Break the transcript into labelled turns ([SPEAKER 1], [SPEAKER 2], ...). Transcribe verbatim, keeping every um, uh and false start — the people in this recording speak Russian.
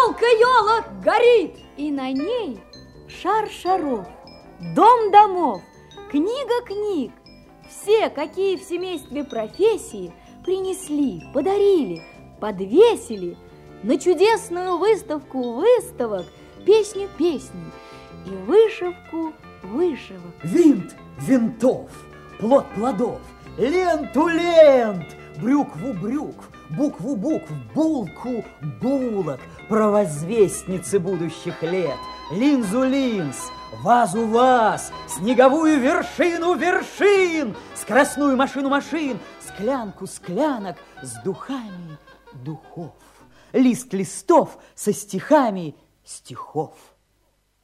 [SPEAKER 1] елка елок горит, и на ней шар шаров, дом домов, книга книг. Все, какие в семействе профессии, принесли, подарили, подвесили на чудесную выставку выставок, песню песней и вышивку вышивок.
[SPEAKER 2] Винт винтов, плод плодов, ленту лент, брюкву брюкв, букву букв, булку булок, провозвестницы будущих лет, линзу линз, вазу ваз, снеговую вершину вершин, скоростную машину машин, склянку склянок с духами духов, лист листов со стихами стихов.